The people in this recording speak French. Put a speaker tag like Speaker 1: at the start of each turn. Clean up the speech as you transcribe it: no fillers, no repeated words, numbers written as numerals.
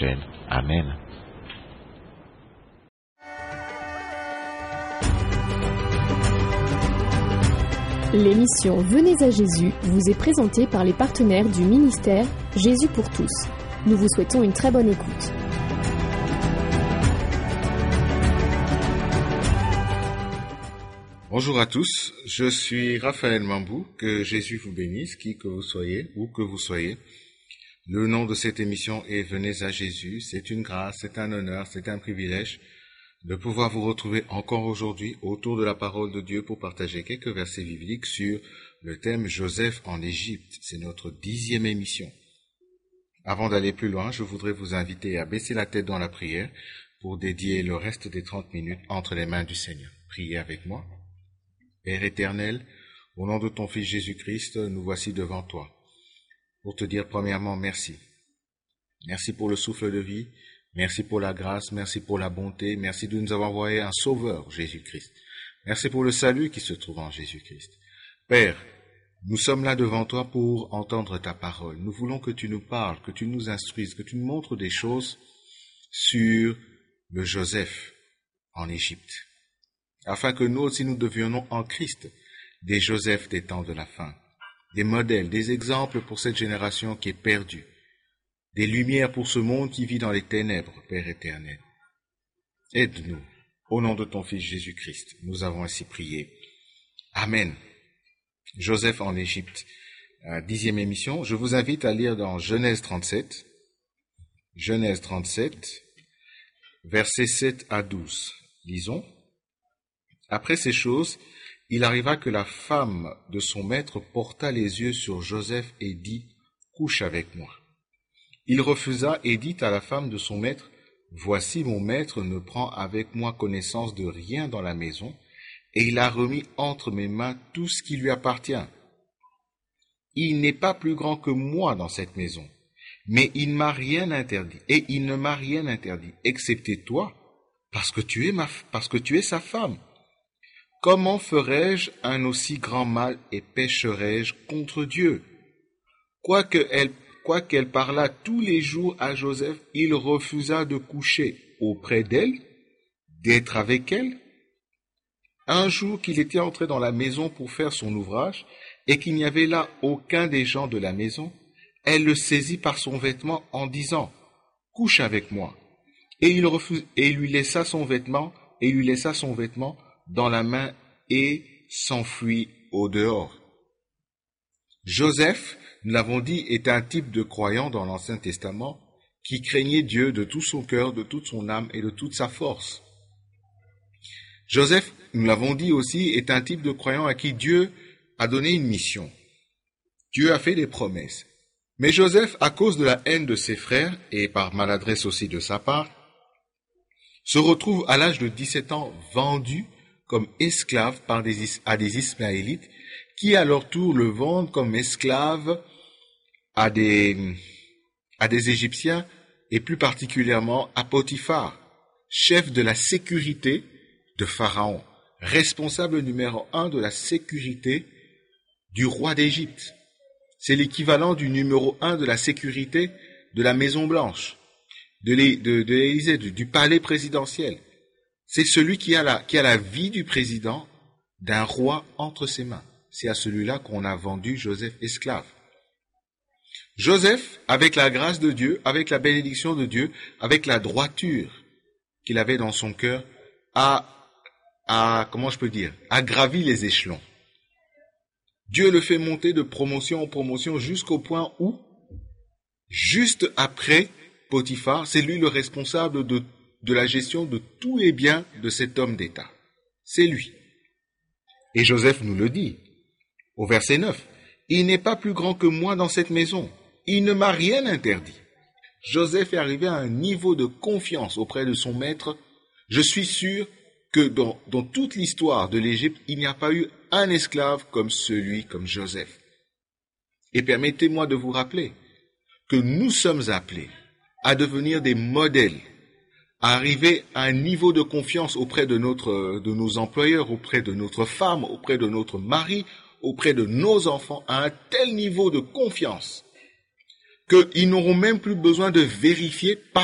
Speaker 1: prochaine. Amen.
Speaker 2: L'émission Venez à Jésus vous est présentée par les partenaires du ministère Jésus pour tous. Nous vous souhaitons une très bonne écoute.
Speaker 3: Bonjour à tous, je suis Raphaël Mambou, que Jésus vous bénisse, qui que vous soyez, où que vous soyez. Le nom de cette émission est Venez à Jésus, c'est une grâce, c'est un honneur, c'est un privilège de pouvoir vous retrouver encore aujourd'hui autour de la parole de Dieu pour partager quelques versets bibliques sur le thème Joseph en Égypte. C'est notre 10e émission. Avant d'aller plus loin, je voudrais vous inviter à baisser la tête dans la prière pour dédier le reste des 30 minutes entre les mains du Seigneur. Priez avec moi. Père éternel, au nom de ton Fils Jésus-Christ, nous voici devant toi pour te dire premièrement merci. Merci pour le souffle de vie. Merci pour la grâce, merci pour la bonté, merci de nous avoir envoyé un sauveur, Jésus-Christ. Merci pour le salut qui se trouve en Jésus-Christ. Père, nous sommes là devant toi pour entendre ta parole. Nous voulons que tu nous parles, que tu nous instruises, que tu nous montres des choses sur le Joseph en Égypte, afin que nous aussi nous devions en Christ des Joseph des temps de la fin, des modèles, des exemples pour cette génération qui est perdue, des lumières pour ce monde qui vit dans les ténèbres, Père éternel. Aide-nous, au nom de ton Fils Jésus-Christ. Nous avons ainsi prié. Amen. Joseph en Égypte, 10e émission. Je vous invite à lire dans Genèse 37, versets 7 à 12. Lisons. Après ces choses, il arriva que la femme de son maître porta les yeux sur Joseph et dit, « Couche avec moi. » Il refusa et dit à la femme de son maître, « Voici mon maître ne prend avec moi connaissance de rien dans la maison, et il a remis entre mes mains tout ce qui lui appartient. Il n'est pas plus grand que moi dans cette maison, mais il ne m'a rien interdit, excepté toi, parce que tu es sa femme. Comment ferais-je un aussi grand mal et pécherais-je contre Dieu? Quoiqu'elle parlât tous les jours à Joseph, il refusa de coucher auprès d'elle, d'être avec elle. Un jour qu'il était entré dans la maison pour faire son ouvrage, et qu'il n'y avait là aucun des gens de la maison, elle le saisit par son vêtement en disant, « Couche avec moi. » Et il lui laissa son vêtement dans la main et s'enfuit au dehors. Joseph, nous l'avons dit, est un type de croyant dans l'Ancien Testament qui craignait Dieu de tout son cœur, de toute son âme et de toute sa force. Joseph, nous l'avons dit aussi, est un type de croyant à qui Dieu a donné une mission. Dieu a fait des promesses. Mais Joseph, à cause de la haine de ses frères et par maladresse aussi de sa part, se retrouve à l'âge de 17 ans vendu comme esclave à des Ismaélites qui à leur tour le vendent comme esclave à des Égyptiens et plus particulièrement à Potiphar, chef de la sécurité de Pharaon, responsable numéro 1 de la sécurité du roi d'Égypte. C'est l'équivalent du numéro 1 de la sécurité de la Maison Blanche, de l'Élysée, du palais présidentiel. C'est celui qui a la vie du président d'un roi entre ses mains. C'est à celui-là qu'on a vendu Joseph esclave. Joseph, avec la grâce de Dieu, avec la bénédiction de Dieu, avec la droiture qu'il avait dans son cœur, a gravi les échelons. Dieu le fait monter de promotion en promotion jusqu'au point où, juste après Potiphar, c'est lui le responsable de la gestion de tous les biens de cet homme d'État. C'est lui. Et Joseph nous le dit, au verset 9, « Il n'est pas plus grand que moi dans cette maison. Il ne m'a rien interdit. » Joseph est arrivé à un niveau de confiance auprès de son maître. Je suis sûr que dans toute l'histoire de l'Égypte, il n'y a pas eu un esclave comme Joseph. Et permettez-moi de vous rappeler que nous sommes appelés à devenir des modèles, à arriver à un niveau de confiance auprès de nos employeurs, auprès de notre femme, auprès de notre mari, auprès de nos enfants, à un tel niveau de confiance qu'ils n'auront même plus besoin de vérifier